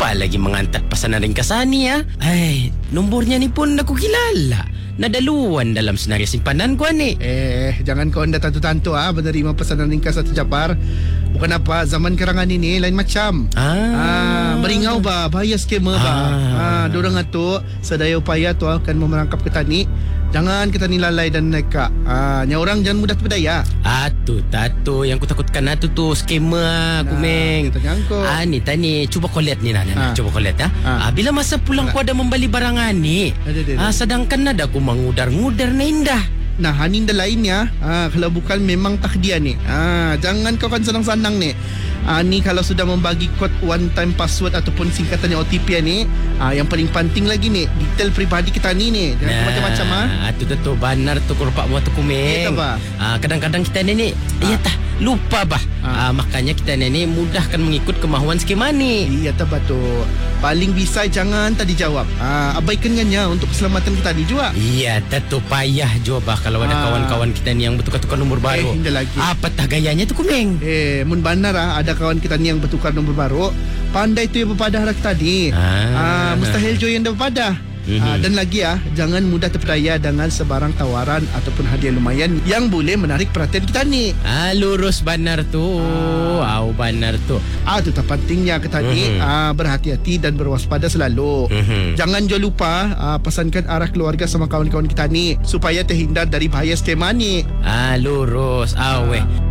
lupa lagi mengantar pesanan ringkasan ni ya. Nombornya ni pun aku kilala. Nadaluan dalam senarai simpanan ko ni. Jangan kau anda tantu-tantu menerima pesanan ringkas atau Japar. Bukan apa, zaman karangan ini lain macam. Meringau bahaya skamer dorang tu sedaya upaya tu akan memerangkap ketani. Jangan kita ni lalai dan neka. Nya orang jangan mudah terpedaya. Tato yang ku takutkan tu scammer kumeng. Ni tani cuba kau lihat ni cuba kau lihat bila masa pulang ku ada membeli barangan ni. Sedangkan ada ku mengudar-ngudar na indah. Nah, haninda lainnya kalau bukan memang takdir ni. Jangan kau kan senang-senang ni. Ni kalau sudah membagi kod one time password ataupun singkatannya OTP ni, yang paling penting lagi ni detail pribadi kita ni. Jangan macam-macam tu benar tu kurpak mu tu kumeng. Kadang-kadang kita ni lupa makanya kita ni mudahkan mengikut kemahuan skema ni. Iya tu. Paling bisa jangan tadi jawab. Abaikannya untuk keselamatan kita ni juga. Iya, tu payah juga kalau ada kawan-kawan kita ni yang bertukar-tukar nombor baru. Apa tah gayanya tu kumeng? Mun benar ada kawan kita ni yang bertukar nombor baru, pandai tu yang berpadah kita ni. Mustahil jo yang dah berpadah. Dan lagi jangan mudah terpedaya dengan sebarang tawaran ataupun hadiah lumayan yang boleh menarik perhatian kita ni. Lurus benar tu. Benar tu. Itu tak pentingnya kita ni berhati-hati dan berwaspada selalu. Jangan jo lupa pesankan arah keluarga sama kawan-kawan kita ni supaya terhindar dari bahaya skema ni. Lurus.